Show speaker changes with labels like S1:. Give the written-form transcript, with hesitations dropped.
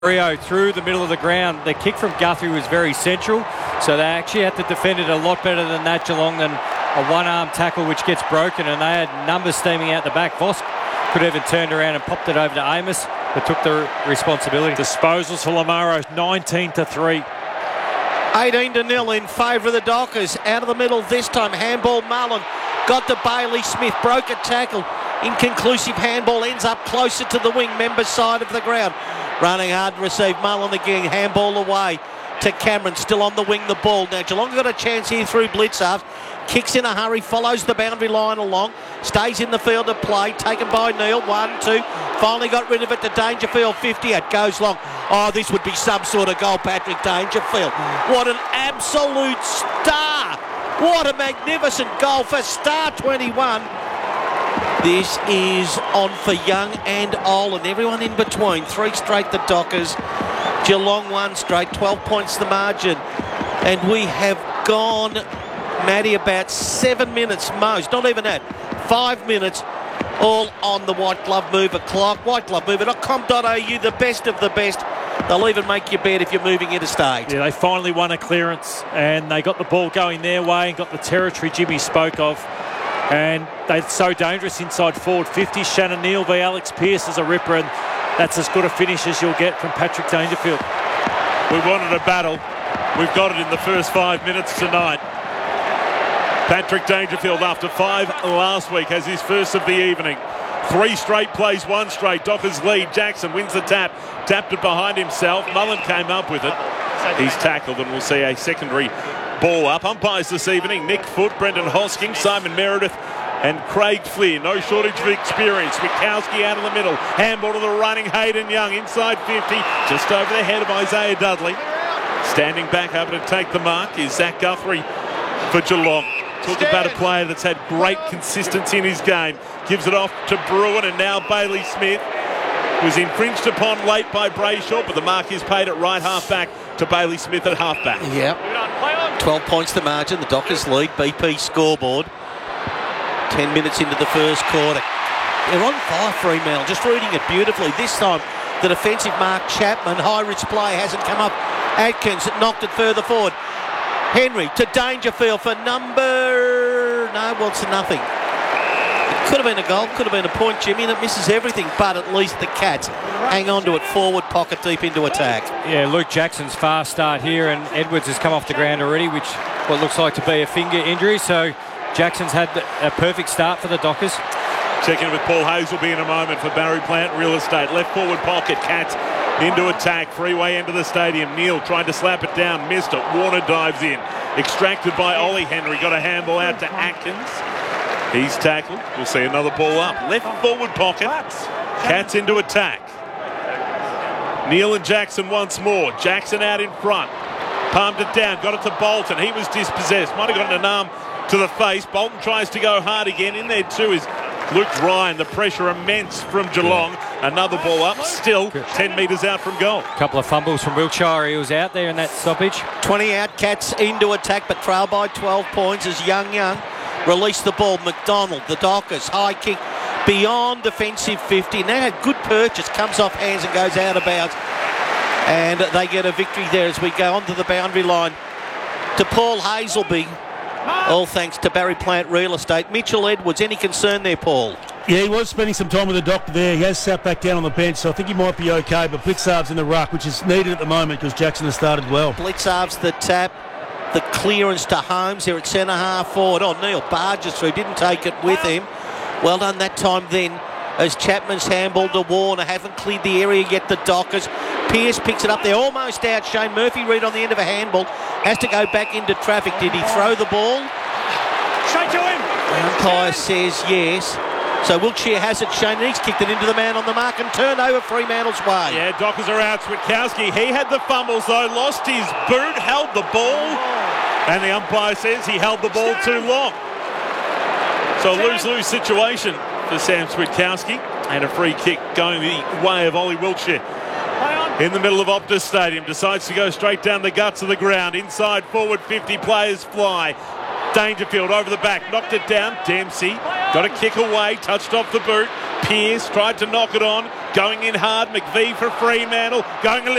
S1: Rio through the middle of the ground. The kick from Guthrie was very central, so they actually had to defend it a lot better than that, Geelong, than a one-arm tackle which gets broken, and they had numbers steaming out the back. Voss could have even turned around and popped it over to Amos, but took the responsibility.
S2: Disposals for Lamaro, 19-3.
S3: 18-0 in favour of the Dockers. Out of the middle this time, handball Mullen. Got to Bailey Smith, broke a tackle. Inconclusive handball, ends up closer to the wing, member side of the ground. Running hard to receive, Mullen again, handball away to Cameron, still on the wing, the ball. Now Geelong got a chance here through Blicavs. Kicks in a hurry, follows the boundary line along, stays in the field of play, taken by Neil, 1-2, finally got rid of it to Dangerfield, 50, it goes long. Oh, this would be some sort of goal, Patrick Dangerfield. What an absolute star! What a magnificent goal for Star 21. This is on for young and old and everyone in between. 3 straight the Dockers, Geelong 1 straight, 12 points the margin. And we have gone, Matty, about 7 minutes most, not even that, 5 minutes, all on the White Glove Mover clock. whiteglovemover.com.au, the best of the best. They'll even make you bet if you're moving interstate.
S2: Yeah, they finally won a clearance and they got the ball going their way and got the territory Jimmy spoke of. And they're so dangerous inside forward 50. Shannon Neal v Alex Pearce is a ripper, and that's as good a finish as you'll get from Patrick Dangerfield.
S4: We wanted a battle. We've got it in the first 5 minutes tonight. Patrick Dangerfield, after 5 last week, has his first of the evening. 3 straight plays, 1 straight. Dockers lead. Jackson wins the tap. Tapped it behind himself. Mullen came up with it. He's tackled, and we'll see a secondary ball up. Umpires this evening: Nick Foote, Brendan Hosking, Simon Meredith and Craig Fleer. No shortage of experience. Witkowski out of the middle. Handball to the running Hayden Young inside 50. Just over the head of Isaiah Dudley. Standing back over to take the mark is Zach Guthrie for Geelong. Talk about a player that's had great consistency in his game. Gives it off to Bruin, and now Bailey Smith was infringed upon late by Brayshaw, but the mark is paid at right half back to Bailey Smith at half back.
S3: Yep. 12 points the margin. The Dockers lead. BP scoreboard. 10 minutes into the first quarter. They're on fire, Fremantle. Just reading it beautifully. This time, the defensive mark, Chapman. High-risk play hasn't come up. Atkins knocked it further forward. Henry to Dangerfield for it's nothing. It could have been a goal, could have been a point, Jimmy, and it misses everything, but at least the Cats hang on to it, forward pocket deep into attack.
S1: Yeah, Luke Jackson's fast start here, and Edwards has come off the ground already, which what looks like to be a finger injury, so Jackson's had a perfect start for the Dockers.
S4: Checking with Paul Hazelby in a moment for Barry Plant Real Estate. Left forward pocket, Cats into attack, freeway end of the stadium. Neil tried to slap it down, missed it. Warner dives in, extracted by Ollie Henry, got a handball out to Atkins. He's tackled. We'll see another ball up. Left forward pocket, Cats into attack. Neil and Jackson once more. Jackson out in front, palmed it down, got it to Bolton. He was dispossessed, might have gotten an arm to the face. Bolton tries to go hard again. In there too is Luke Ryan. The pressure immense from Geelong. Another ball up, still 10 metres out from goal.
S1: A couple of fumbles from Wiltshire. He was out there in that stoppage.
S3: 20 out, Cats into attack, but trail by 12 points as Young release the ball. McDonald, the Dockers, high kick beyond defensive 50. And that had good purchase, comes off hands and goes out of bounds. And they get a victory there as we go onto the boundary line to Paul Hazelby. All thanks to Barry Plant Real Estate. Mitchell Edwards, any concern there, Paul?
S5: Yeah, he was spending some time with the doctor there. He has sat back down on the bench, so I think he might be okay. But Blicavs in the ruck, which is needed at the moment because Jackson has started well.
S3: Blicavs the tap, the clearance to Holmes here at centre half forward. Oh, Neil barges through, didn't take it with him. Well done that time then as Chapman's handball to Warner. Haven't cleared the area yet, the Dockers. Pearce picks it up there, almost out. Shane Murphy read on the end of a handball. Has to go back into traffic. Did he throw the ball?
S2: Straight to him.
S3: The umpire says yes. So Wiltshire has it. Shane Eakes kicked it into the man on the mark and turned over Fremantle's way.
S4: Yeah, Dockers are out. Witkowski, he had the fumbles though, lost his boot, held the ball, and the umpire says he held the ball too long. So a lose-lose situation for Sam Witkowski, and a free kick going the way of Ollie Wiltshire. In the middle of Optus Stadium, decides to go straight down the guts of the ground. Inside forward 50, players fly. Dangerfield over the back, knocked it down. Dempsey got a kick away, touched off the boot. Pearce tried to knock it on, Going in hard, McVie for Fremantle. Going a little